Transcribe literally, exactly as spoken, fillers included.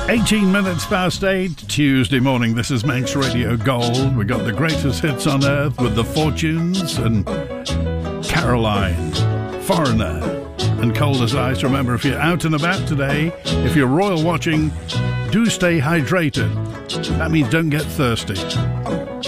eighteen minutes past eight, Tuesday morning. This is Manx Radio Gold. We got the greatest hits on earth with The Fortunes and Caroline, Foreigner, and Cold as Ice. Remember, if you're out and about today, if you're royal watching, do stay hydrated. That means don't get thirsty.